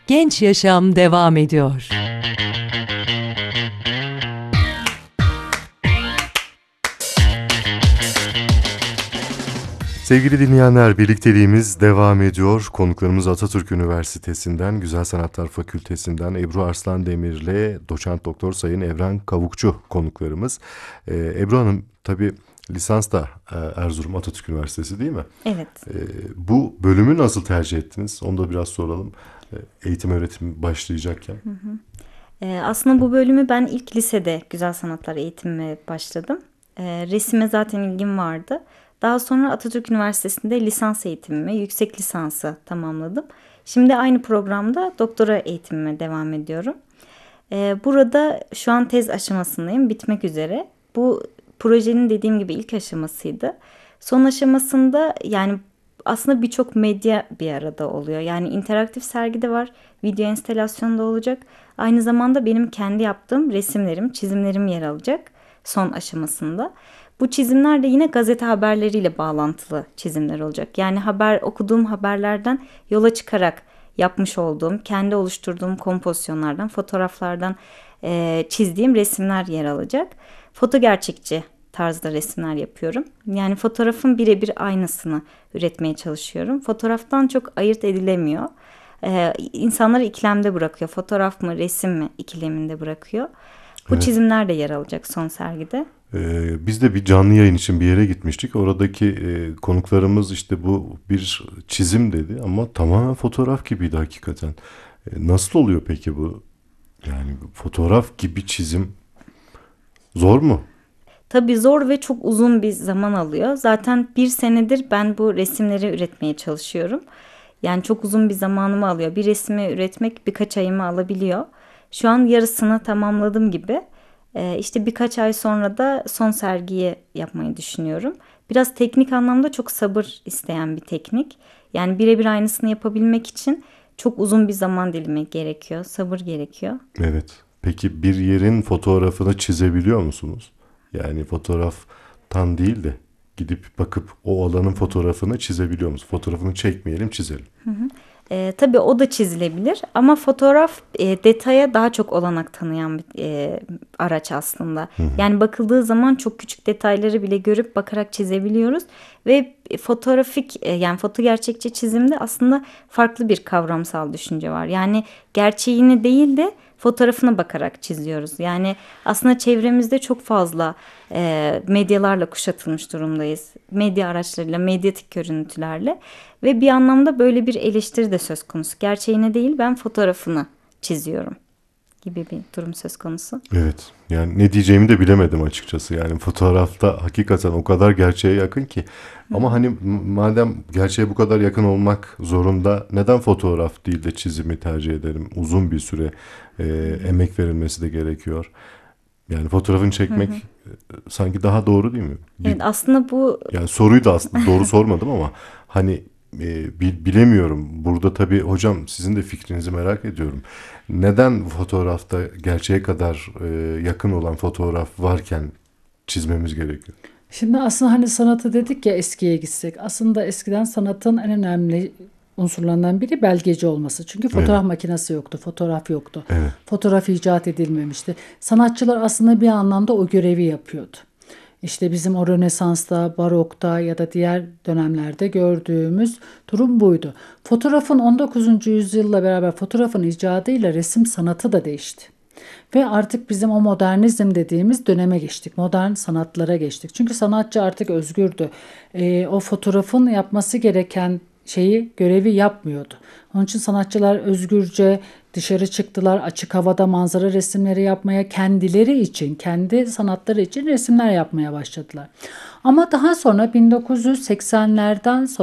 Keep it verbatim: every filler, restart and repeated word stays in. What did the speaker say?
Genç Yaşam devam ediyor. Sevgili dinleyenler, birlikteliğimiz devam ediyor. Konuklarımız Atatürk Üniversitesi'nden, Güzel Sanatlar Fakültesinden Ebru Arslan Demir'le doçent doktor Sayın Evren Kavukçu konuklarımız. Ee, Ebru Hanım tabii lisans da e, Erzurum Atatürk Üniversitesi değil mi? Evet. Ee, bu bölümü nasıl tercih ettiniz? Onu da biraz soralım. Ee, eğitim öğretim başlayacakken. Hı hı. Ee, aslında bu bölümü ben ilk lisede güzel sanatlar eğitimine başladım. Ee, resime zaten ilgim vardı. Daha sonra Atatürk Üniversitesi'nde lisans eğitimimi, yüksek lisansı tamamladım. Şimdi aynı programda doktora eğitimime devam ediyorum. Ee, burada şu an tez aşamasındayım, bitmek üzere. Bu projenin dediğim gibi ilk aşamasıydı. Son aşamasında yani aslında birçok medya bir arada oluyor. Yani interaktif sergi de var, video enstalasyonu da olacak. Aynı zamanda benim kendi yaptığım resimlerim, çizimlerim yer alacak son aşamasında. Bu çizimler de yine gazete haberleriyle bağlantılı çizimler olacak. Yani haber okuduğum haberlerden yola çıkarak yapmış olduğum, kendi oluşturduğum kompozisyonlardan, fotoğraflardan e, çizdiğim resimler yer alacak. Foto gerçekçi tarzda resimler yapıyorum. Yani fotoğrafın birebir aynısını üretmeye çalışıyorum. Fotoğraftan çok ayırt edilemiyor. Ee, insanları ikilemde bırakıyor. Fotoğraf mı, resim mi ikileminde bırakıyor. Bu Evet. çizimler de yer alacak son sergide. Ee, biz de bir canlı yayın için bir yere gitmiştik. Oradaki e, konuklarımız işte bu bir çizim dedi ama tamamen fotoğraf gibiydi hakikaten. E, nasıl oluyor peki bu? Yani fotoğraf gibi çizim zor mu? Tabii zor ve çok uzun bir zaman alıyor. Zaten bir senedir ben bu resimleri üretmeye çalışıyorum. Yani çok uzun bir zamanımı alıyor. Bir resmi üretmek birkaç ayımı alabiliyor. Şu an yarısını tamamladım gibi. Ee, işte birkaç ay sonra da son sergiyi yapmayı düşünüyorum. Biraz teknik anlamda çok sabır isteyen bir teknik. Yani birebir aynısını yapabilmek için çok uzun bir zaman dilimi gerekiyor. Sabır gerekiyor. Evet. Peki bir yerin fotoğrafını çizebiliyor musunuz? Yani fotoğraftan değil de gidip bakıp o alanın fotoğrafını çizebiliyor musunuz? Fotoğrafını çekmeyelim, çizelim. E, tabii o da çizilebilir ama fotoğraf e, detaya daha çok olanak tanıyan bir e, araç aslında. Yani bakıldığı zaman çok küçük detayları bile görüp bakarak çizebiliyoruz ve fotoğrafik e, yani foto gerçekçi çizimde aslında farklı bir kavramsal düşünce var. Yani gerçeğini değil de fotoğrafına bakarak çiziyoruz. Yani aslında çevremizde çok fazla e, medyalarla kuşatılmış durumdayız. Medya araçlarıyla, medyatik görüntülerle ve bir anlamda böyle bir eleştiri de söz konusu. Gerçeğine değil ben fotoğrafını çiziyorum gibi bir durum söz konusu. Evet. Yani ne diyeceğimi de bilemedim açıkçası. Yani fotoğrafta hakikaten o kadar gerçeğe yakın ki. Ama hani m- madem gerçeğe bu kadar yakın olmak zorunda neden fotoğraf değil de çizimi tercih ederim? Uzun bir süre e, emek verilmesi de gerekiyor. Yani fotoğrafını çekmek e, sanki daha doğru değil mi? Bir, Evet aslında bu yani soruyu da aslında doğru sormadım ama hani e, bi- bilemiyorum. Burada tabii hocam sizin de fikrinizi merak ediyorum. Neden fotoğrafta gerçeğe kadar e, yakın olan fotoğraf varken çizmemiz gerekiyor? Şimdi aslında hani sanatı dedik ya eskiye gitsek. Aslında eskiden sanatın en önemli unsurlarından biri belgeci olması. Çünkü fotoğraf Evet. makinesi yoktu, fotoğraf yoktu. Evet. Fotoğraf icat edilmemişti. Sanatçılar aslında bir anlamda o görevi yapıyordu. İşte bizim o Rönesans'ta, Barok'ta ya da diğer dönemlerde gördüğümüz durum buydu. Fotoğrafın on dokuzuncu yüzyılla beraber fotoğrafın icadıyla resim sanatı da değişti. Ve artık bizim o modernizm dediğimiz döneme geçtik. Modern sanatlara geçtik. Çünkü sanatçı artık özgürdü. Ee, o fotoğrafın yapması gereken şeyi, görevi yapmıyordu. Onun için sanatçılar özgürce dışarı çıktılar. Açık havada manzara resimleri yapmaya, kendileri için, kendi sanatları için resimler yapmaya başladılar. Ama daha sonra bin dokuz yüz seksenlerden sonra